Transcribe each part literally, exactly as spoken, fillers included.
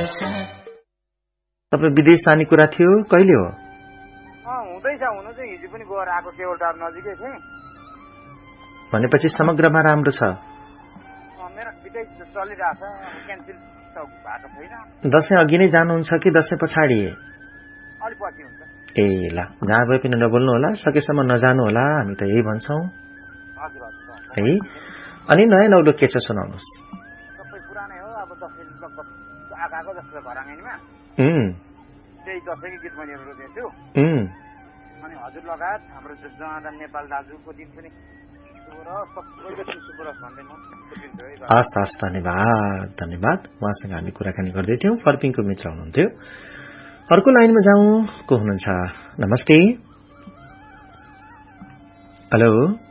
तपाईँ विदेश जाने कुरा थियो, कहिले हो? हुँदैछ, हुनु चाहिँ हिजो पनि गएर आएको, केवल टार नजिकै थिएँ। भनेपछि समग्रमा राम्रो छ। मेरो विदेश चलिरहेछ, क्यान्सिल भएको छैन। दसैँ अघि नै जानुहुन्छ कि दसैँ पछाडि? अलि पछि हुन्छ। ए ल, जहाँ भए पनि नबोल्नु होला, सकेसम्म नजानु होला, हामी त यही भन्छौँ है। अनि नयाँ नौलो के छ सुनाउनुहोस्। सबै पुरानै हो, अब दसैँ लगभग आएको जस्तो घराङैमा त्यही दसैँको गीत मैले रोजेछु। अनि हजुर लगायत हाम्रो जनार्दन नेपाल दाजुको दिन पनि हस् हस्, धन्यवाद धन्यवाद। उहाँसँग हामी कुराकानी गर्दै थियौँ, फर्पिङको मित्र हुनुहुन्थ्यो। अर्को लाइनमा जाउँ, को हुनुहुन्छ? नमस्ते। हेलो,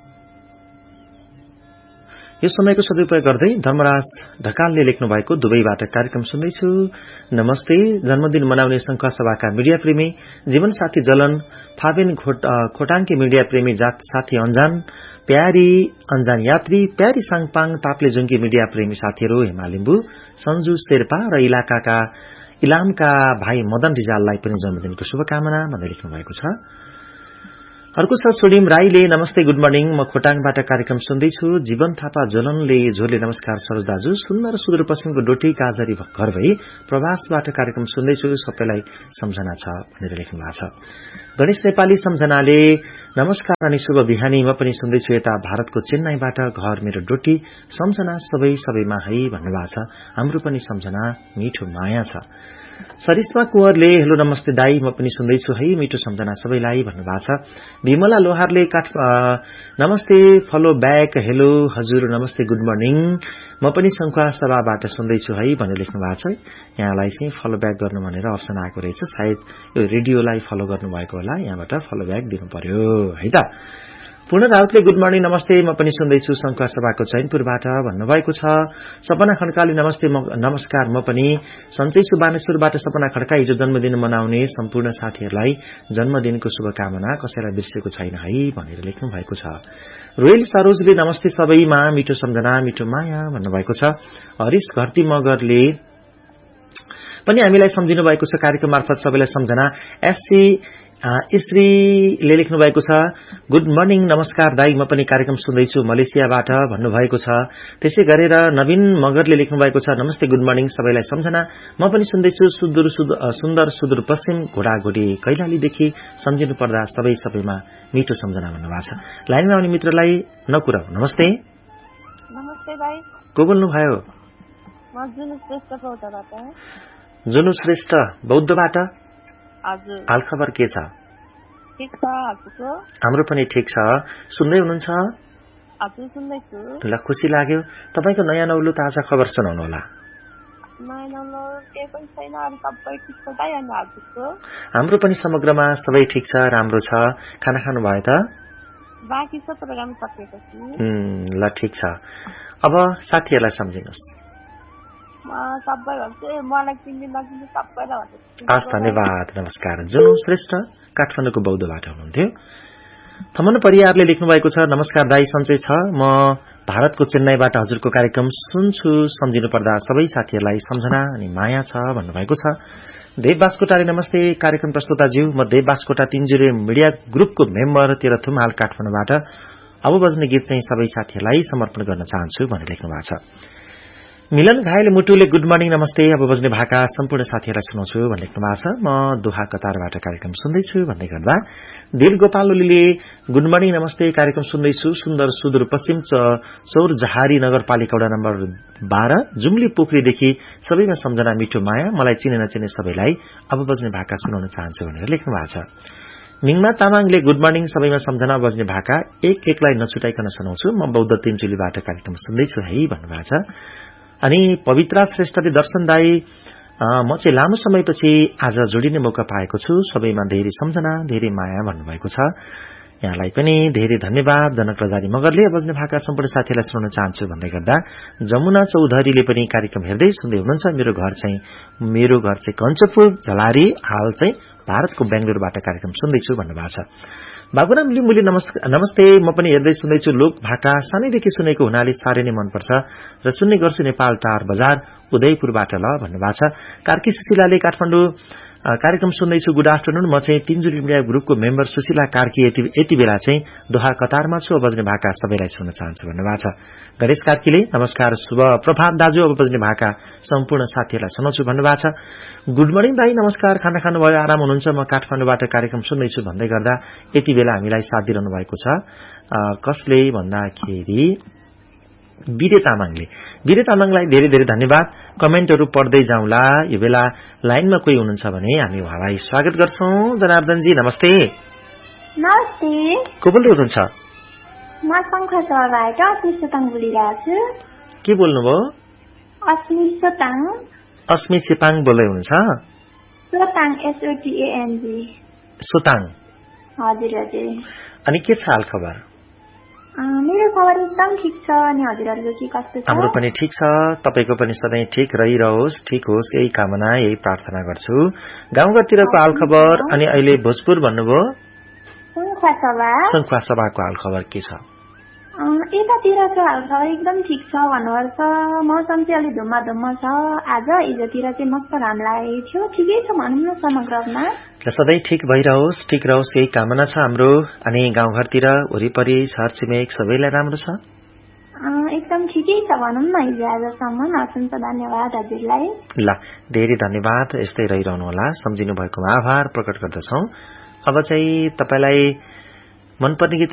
यो समयको सदुपयोग गर्दै धर्मराज ढकालले लेख्नु भएको दुबईबाट कार्यक्रम सुन्दैछु। नमस्ते। जन्मदिन मनाउने संघ सभाका मिडिया प्रेमी, जीवनसाथी जलन, फाबिन खोटाङकी मिडिया प्रेमी, जात साथी अन्जान, प्यारी अन्जान यात्री, प्यारी साङपाङ ताप्लेजुङकी मिडिया प्रेमी साथीहरू, हेमा लिम्बू, सन्जु शेर्पा र इलाकाका इलामका भाइ मदन रिजाललाई पनि जन्मदिनको शुभकामना भन्दै लेख्नु भएको छ। अर्को छ सुडिम राईले, नमस्ते गुड मर्निङ, म खोटाङबाट कार्यक्रम सुन्दैछु। जीवन थापा जोलनले झोले, नमस्कार सरोज दाजु, सुन्दर सुदूरपश्चिमको डोटी काजरी घर भई प्रवासबाट कार्यक्रम सुन्दैछु, सबैलाई सम्झना छ भनेर लेख्नु भएको छ। गणेश नेपाली सम्झनाले, नमस्कार अनि शुभ बिहानी, म पनि सुन्दैछु यता भारतको चेन्नईबाट, घर मेरो डोटी, सम्झना सबै सबैमा है भन्नुभएको छ। हाम्रो पनि सम्झना, मिठो माया छ। सरिस्मा कुँवरले, हेलो नमस्ते दाई, म पनि सुन्दैछु है, मिठो सम्झना सबैलाई भन्नुभएको छ। विमला लोहारले, काठ नमस्ते फलो ब्याक, हेलो हजुर नमस्ते गुड मर्निङ, म पनि संखुवा सभाबाट सुन्दैछु है भनेर लेख्नु भएको छ। यहाँलाई चाहिँ फलो ब्याक गर्नु भनेर अप्सन आएको रहेछ, सायद यो रेडियोलाई फलो गर्नुभएको होला, यहाँबाट फलो ब्याक दिनु पर्यो है त। पूर्ण राउतले, गुड मर्निङ नमस्ते, म पनि सुन्दैछु संखुवा सभाको चैनपुरबाट भन्नुभएको छ। सपना खड्काले, नमस्ते नमस्कार, म पनि सन्चैछु बानेश्वरबाट। सपना खड्का, हिजो जन्मदिन मनाउने सम्पूर्ण साथीहरूलाई जन्मदिनको शुभकामना, कसैलाई बिर्सेको छैन है भनेर लेख्नु भएको छ। रोयल सरोजले, नमस्ते सबैमा, मिठो सम्झना मिठो माया भन्नुभएको छ। हरिश घरती मगरले पनि हामीलाई सम्झिनु भएको छ कार्यक्रम मार्फत, सबैलाई सम्झना। एससी स्त्रीले लेख्नु भएको छ, गुड मर्निङ नमस्कार दाई, म पनि कार्यक्रम सुन्दैछु मलेसियाबाट भन्नुभएको छ। त्यसै गरेर नवीन मगरले लेख्नु भएको छ, नमस्ते गुड मर्निङ सबैलाई सम्झना, म पनि सुन्दैछु सुदूर सुन्दर सुदूर पश्चिम घोडाघोडी कैलालीदेखि, सम्झिनु पर्दा सबै सबैमा मिठो सम्झना भन्नुभएको छ। लाइनमा आउने मित्रलाई नकुराउ। नमस्ते। नमस्ते दाई, को बोल्नु भयो? म जुनु श्रेष्ठ बौद्धबाट। जुनु श्रेष्ठ बौद्धबाट, हजुर। हाल खबर के छ? ठीक छ, हजुरको? हाम्रो पनि ठिक छ। सुन्दै हुनुहुन्छ? हजुर, सुन्दैछु। ल, खुसी लाग्यो। तपाईको नयाँ नौलो ताजा खबर सुनाउनु होला। नयाँ नौलो के पनि छैन, अरु सबै ठिक छ दाइ, अनि हजुरको? हाम्रो पनि समग्रमा सबै ठिक छ, राम्रो छ। खाना खानु भयो त? बाँकी छ, प्रोग्राम सकिएपछि। ल, ठिक छ। अब साथीहरूलाई सम्झिनुहोस्। हस्, धन्यवाद, नमस्कार। जुनु श्रेष्ठ काठमाडौँको बौद्धबाट हुनुहुन्थ्यो। थमन परियारले लेख्नु भएको छ, नमस्कार दाई, सन्चै छ, म भारतको चेन्नईबाट हजुरको कार्यक्रम सुन्छु, सम्झिनु पर्दा सबै साथीहरूलाई सम्झना अनि माया छ भन्नुभएको छ। देव बास्कोटाले, नमस्ते कार्यक्रम प्रस्तुताज्यू, म देव बास्कोटा तिनजुरे मिडिया ग्रुपको मेम्बर तेह्रथुम, हाल काठमाडौँबाट। अब बज्ने गीत चाहिँ सबै साथीहरूलाई समर्पण गर्न चाहन्छु भनेर लेख्नु भएको छ। मिलन घायल मुटुले, गुड मर्निङ नमस्ते, अब बज्ने भाका सम्पूर्ण साथीहरूलाई सुनाउँछु भन्ने लेख्नु भएको छ। म दोहा कतारबाट कार्यक्रम सुन्दैछु भन्दै गर्दा दिल गोपाल ओलीले, गुड मर्निङ नमस्ते, कार्यक्रम सुन्दैछु, सुन्दर सुदूर पश्चिम चौरजहारी नगरपालिका वडा नम्बर बाह्र जुम्ली पोखरीदेखि, सबैमा सम्झना मिठो माया, मलाई चिने नचिने सबैलाई अब बज्ने भाका सुनाउन चाहन्छु भनेर लेख्नु भएको छ। मिङमा तामाङले, गुड मर्निङ सबैमा सम्झना, बज्ने भाका एक एकलाई नछुटाइकन सुनाउँछु, म बौद्ध तिनचुलीबाट कार्यक्रम सुन्दैछु है भन्नुभएको छ। अनि पवित्रा श्रेष्ठले, दर्शन दाई, म चाहिँ लामो समयपछि आज जोडिने मौका पाएको छु, सबैमा धेरै सम्झना धेरै माया भन्नुभएको छ। यहाँलाई पनि धेरै धन्यवाद। जनक रजारी मगरले, बज्ने भाका सम्पूर्ण साथीहरूलाई सुनाउन चाहन्छु भन्दै गर्दा जमुना चौधरीले पनि कार्यक्रम हेर्दै सुन्दै हुनुहुन्छ। मेरो घर चाहिँ मेरो घर चाहिँ कञ्चपुर झलारी, हाल चाहिँ भारतको बेंगलुरूबाट कार्यक्रम सुन्दैछु भन्नुभएको छ। बाबुराम लिम्बुले नमस्ते, म पनि हेर्दै सुन्दैछु लोक भाका, सानैदेखि सुनेको हुनाले साह्रै नै मनपर्छ र सुन्ने गर्छु नेपाल टार बजार उदयपुरबाट ल भन्नुभएको छ। कार्की सुशीलाले काठमाडौँ कार्यक्रम सुन्दैछु, गुड आफ्टरनुन, म चाहिँ तिनजुली मिडिया ग्रुपको मेम्बर सुशीला कार्की यति बेला चाहिँ दोहा कतारमा छु, अब बज्ने भाका सबैलाई सुन्न चाहन्छु भन्नुभएको छ। गणेश कार्कीले नमस्कार, शुभ प्रभात दाजु, अब बज्ने भाका सम्पूर्ण साथीहरूलाई सुनाउँछु भन्नुभएको छ। गुड मर्निङ दाई, नमस्कार, खाना खानुभयो, आराम हुनुहुन्छ, म काठमाडौँबाट कार्यक्रम सुन्दैछु भन्दै गर्दा यति बेला हामीलाई साथ दिइरहनु भएको छ कसले भन्दाखेरि वीरे तामाङले। वीरे तामाङलाई धेरै धेरै धन्यवाद। कमेन्टहरू पढ्दै जाउँला। यो बेला लाइनमा कोही हुनुहुन्छ भने हामी उहाँलाई स्वागत गर्छौं। जनार्दनजी नमस्ते। नमस्ते। को बोल्दै हुनुहुन्छ? म शङ्खसभाबाट अस्मित सोताङ बोलिरहेको छु। के बोल्नुभयो? अस्मित सोताङ। अस्मित चेपाङ बोल्दै हुनुहुन्छ? सोताङ, एसओटीएएनजी। सोताङ। हजुर हजुर। अनि के छ हाल खबर? मेरो खबर एकदम ठिक छ। अनि हजुरहरूको के कस्तो छ? हाम्रो पनि ठिक छ। तपाईको पनि सधैँ ठिक रहिरहोस्, ठिक होस्, यही कामना, यही प्रार्थना गर्छु। गाउँघरतिरको हाल खबर अनि अहिले भोजपुर भन्नुभयो, सङ्खुवा सभाको हाल खबर के छ? यतातिरको हाल खबर एकदम ठिक छ भन्नुपर्छ। मौसम चाहिँ अलिक धुम्मा धुम्मा छ। आज हिजोतिर चाहिँ मस्त घाम लागेको थियो। ठिकै छ भनौँ न समग्रमा। सधैँ ठिक भइरहोस्, ठिक रहोस्, यही कामना छ हाम्रो। अनि गाउँघरतिर वरिपरि छरछिमेक सबैलाई राम्रो छ? एकदम ठिकै छ भनौँ न हिजो आजसम्म। हसन्छ, धन्यवाद हजुरलाई। ल धेरै धन्यवाद, यस्तै रहिरहनु होला। सम्झिनु भएकोमा आभार प्रकट गर्दछौ। अब चाहिँ तपाईलाई मनपर्ने गीत